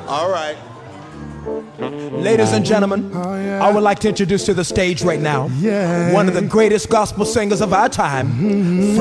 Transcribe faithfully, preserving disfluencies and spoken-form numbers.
All right. Ladies and gentlemen, Oh, yeah. I would like to introduce to the stage right now Yeah. one of the greatest gospel singers of our time,